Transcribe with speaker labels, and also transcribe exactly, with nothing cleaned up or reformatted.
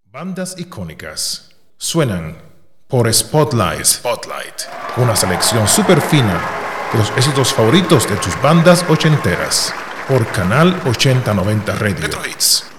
Speaker 1: Bandas icónicas suenan por Spotlight. Spotlight. Una selección súper fina de los éxitos favoritos de tus bandas ochenteras. Por Canal ochenta noventa Radio. Metro Hits.